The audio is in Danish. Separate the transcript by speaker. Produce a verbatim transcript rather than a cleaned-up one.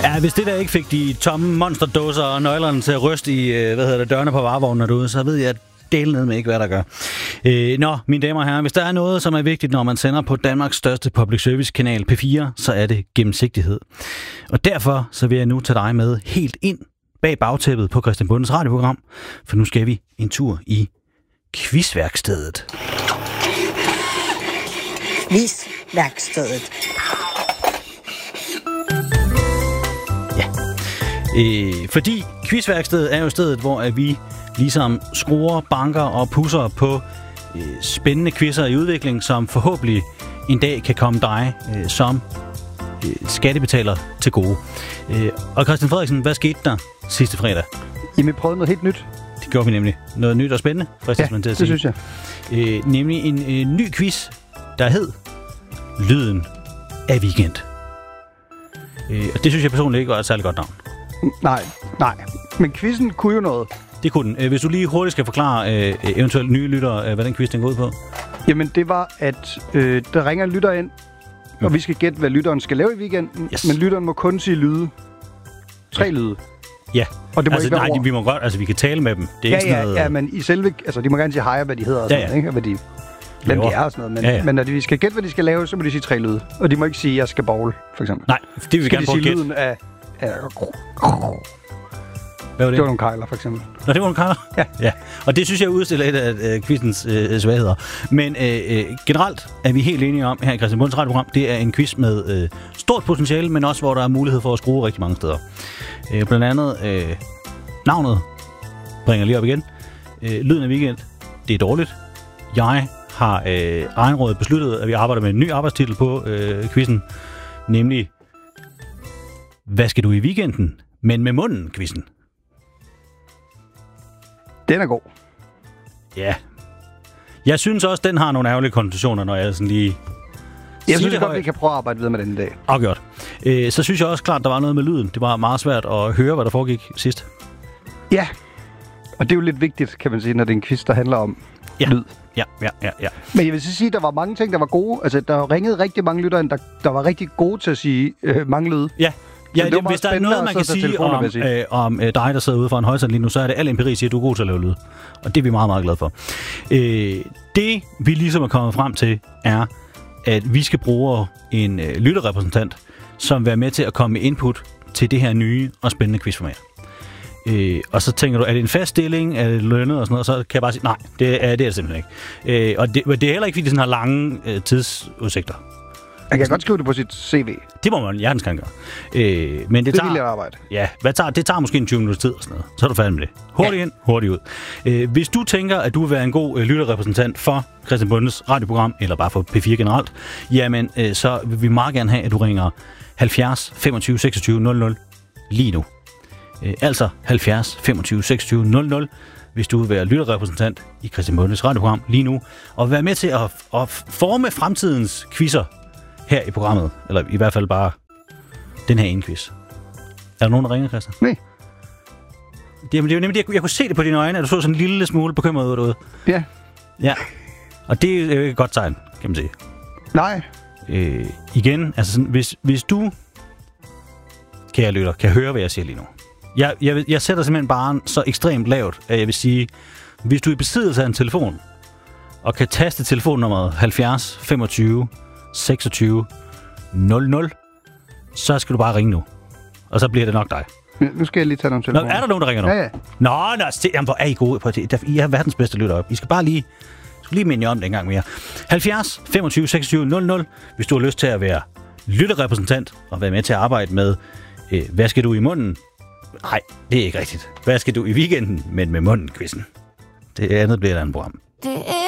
Speaker 1: Ja, hvis det der ikke fik de tomme monsterdåser og nøglerne til at ryste i, hvad hedder det, dørene på varevognen derude, så ved jeg, at dele ned med ikke, hvad der gør. Øh, nå, mine damer og herrer, hvis der er noget, som er vigtigt, når man sender på Danmarks største public service kanal P fire, så er det gennemsigtighed. Og derfor så vil jeg nu tage dig med helt ind bag bagtæppet på Christian Bondes radioprogram, for nu skal vi en tur i quizværkstedet.
Speaker 2: Quizværkstedet.
Speaker 1: Ja, øh, fordi quizværkstedet er jo stedet, hvor at vi ligesom skruer, banker og pusser på øh, spændende quizzer i udvikling, som forhåbentlig en dag kan komme dig øh, som øh, skattebetaler til gode. Øh, og Christian Frederiksen, hvad skete der sidste fredag?
Speaker 3: Jamen, vi prøvede noget helt nyt.
Speaker 1: Det gjorde vi nemlig. Noget nyt og spændende, fristes
Speaker 3: ja,
Speaker 1: man til at
Speaker 3: det
Speaker 1: sige.
Speaker 3: synes jeg.
Speaker 1: Øh, nemlig en øh, ny quiz, der hed Lyden af Weekend. Øh, og det synes jeg personligt ikke var et særligt godt navn.
Speaker 3: Nej, nej. Men quizzen kunne jo noget.
Speaker 1: Det kunne den. Hvis du lige hurtigt skal forklare øh, eventuelt nye lyttere, øh, hvad den quiz den går ud på.
Speaker 3: Jamen, det var, at øh, der ringer en lytter ind, mm. og vi skal gætte, hvad lytteren skal lave i weekenden.
Speaker 1: Yes.
Speaker 3: Men lytteren må kun sige lyde. Tre lyde.
Speaker 1: Ja.
Speaker 3: Og det må
Speaker 1: altså,
Speaker 3: ikke være
Speaker 1: nej,
Speaker 3: ord.
Speaker 1: vi må godt, altså vi kan tale med dem. Det er
Speaker 3: ja,
Speaker 1: ikke
Speaker 3: ja,
Speaker 1: sådan noget...
Speaker 3: ja, men i selve, altså de må gerne sige hej, hvad de hedder og sådan
Speaker 1: ja, ja.
Speaker 3: noget, ikke? Og hvad de, hvem de er og sådan noget. Men,
Speaker 1: ja, ja.
Speaker 3: men når de skal gætte, hvad de skal lave, så må de sige tre lyde. Og de må ikke sige, jeg skal bowl, for eksempel.
Speaker 1: Nej, det vil vi
Speaker 3: skal
Speaker 1: gerne
Speaker 3: de
Speaker 1: prøve at
Speaker 3: sige
Speaker 1: gætte.
Speaker 3: lyden af... af
Speaker 1: Hvad var det?
Speaker 3: Det var nogle kejler, for eksempel.
Speaker 1: Nå, det var nogle kejler?
Speaker 3: Ja.
Speaker 1: ja. Og det synes jeg udstiller et af øh, quizens øh, svagheder. Men øh, øh, generelt er vi helt enige om, her i Christian Bonds radioprogram, det er en quiz med øh, stort potentiale, men også hvor der er mulighed for at skrue rigtig mange steder. Øh, blandt andet øh, navnet bringer lige op igen. Øh, lyden af weekend, det er dårligt. Jeg har øh, egenrådet besluttet, at vi arbejder med en ny arbejdstitel på øh, quizzen, nemlig hvad skal du i weekenden? Men med munden, quizzen.
Speaker 3: Den er god.
Speaker 1: Ja. Jeg synes også, den har nogle ærgerlige konnotationer, når jeg sådan lige...
Speaker 3: Jeg synes godt, vi kan prøve at arbejde videre med den i dag.
Speaker 1: Afgjort. Øh, så synes jeg også klart, der var noget med lyden. Det var meget svært at høre, hvad der foregik sidst.
Speaker 3: Ja. Og det er jo lidt vigtigt, kan man sige, når det er en quiz, der handler om
Speaker 1: ja.
Speaker 3: lyd.
Speaker 1: Ja, ja, ja, ja.
Speaker 3: Men jeg vil sige, at der var mange ting, der var gode. Altså, der ringede rigtig mange lyttere, der, der var rigtig gode til at sige øh, mange lyde.
Speaker 1: Ja. Ja, det, hvis der er noget, man kan sige om,
Speaker 3: sige.
Speaker 1: Øh, om øh, dig, der sidder ude for en højtaler lige nu, så er det al empiri siger, at du er god til at lave lyd. Og det er vi meget, meget glade for. Øh, det, vi ligesom er kommet frem til, er, at vi skal bruge en øh, lytterrepræsentant, som vil være med til at komme med input til det her nye og spændende quizformat. Øh, og så tænker du, er det en fast stilling, er det lønnet og sådan noget, så kan jeg bare sige, nej, det er det, er det simpelthen ikke. Øh, og det, det er heller ikke, fordi det sådan har lange øh, tidsudsigter.
Speaker 3: Jeg kan godt skrive det på sit C V.
Speaker 1: Det må man hjertens gerne gøre. Øh, men det,
Speaker 3: det
Speaker 1: tager,
Speaker 3: vil jeg arbejde.
Speaker 1: Ja, hvad tager, det tager måske en tyve minutter tid og sådan noget. Så er du færdig med det. Hurtigt ja. ind, hurtigt ud. Øh, hvis du tænker, at du vil være en god øh, lytterrepræsentant for Christian Bondes radioprogram, eller bare for P fire generelt, jamen øh, så vil vi meget gerne have, at du ringer halvfjerds femogtyve seksogtyve nul nul lige nu. Øh, altså halvfjerds femogtyve seksogtyve nul nul, hvis du vil være lytterrepræsentant i Christian Bondes radioprogram lige nu, og være med til at, at forme fremtidens quizzer her i programmet, eller i hvert fald bare den her ene quiz. Er der nogen, der ringer, Christian?
Speaker 3: Nej.
Speaker 1: Det, det er jo nemlig, jeg, jeg kunne se det på dine øjne, at du så sådan en lille smule bekymret ud derude.
Speaker 3: Ja.
Speaker 1: Ja. Og det er jo ikke et godt tegn, kan man sige.
Speaker 3: Nej.
Speaker 1: Øh, igen, altså sådan, hvis, hvis du, kære lytter, kan høre, hvad jeg siger lige nu. Jeg, jeg, jeg sætter simpelthen bare så ekstremt lavt, at jeg vil sige, hvis du er i besiddelse af en telefon, og kan taste telefonnummeret halvfjerds femogtyve seksogtyve nul nul, så skal du bare ringe nu. Og så bliver det nok dig.
Speaker 3: Nu skal jeg lige tage nogle telefoner.
Speaker 1: Nå, er der nogen, der ringer nu?
Speaker 3: Ja, ja.
Speaker 1: Nå, nå se, jamen, hvor er I gode på det. I er verdens bedste lytter op. I skal bare lige, skal lige minde jer om det en gang mere. halvfjerds femogtyve seksogtyve nul nul, hvis du har lyst til at være lytterrepræsentant og være med til at arbejde med, øh, hvad skal du i munden? Nej, det er ikke rigtigt. Hvad skal du i weekenden, men med munden, quizzen? Det andet bliver et andet program.
Speaker 4: Det er